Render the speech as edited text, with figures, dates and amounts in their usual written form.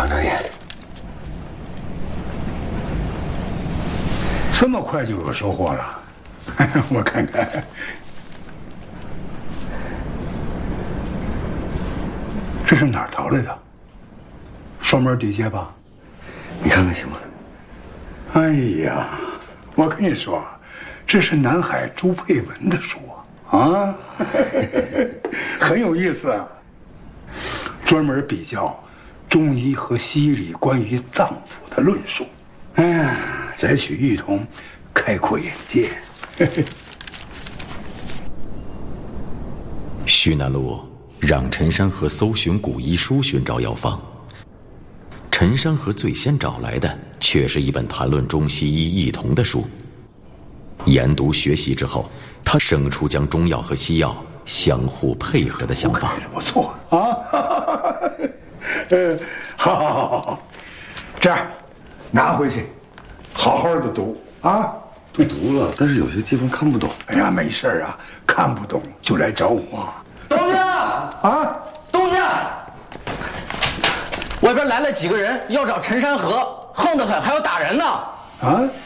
长眼。 这么快就有收获了，我看看。这是哪儿淘来的？双门底鞋吧？ 你看看行吗？ 哎呀，我跟你说，这是南海朱佩文的书啊，很有意思啊。专门比较中医和西医里关于脏腑的论述。哎呀，摘取异同，开阔眼界。 徐南路让陈山河搜寻古医书，寻找药方。陈山河最先找来的却是一本谈论中西医异同的书。研读学习之后，他生出将中药和西药相互配合的想法。 不错啊，好，这样拿回去，好好的读啊。 都读了，但是有些地方看不懂。 哎呀，没事啊，看不懂就来找我。 东家啊， 东家，外边来了几个人，要找陈山河，横得很，还要打人呢。 啊，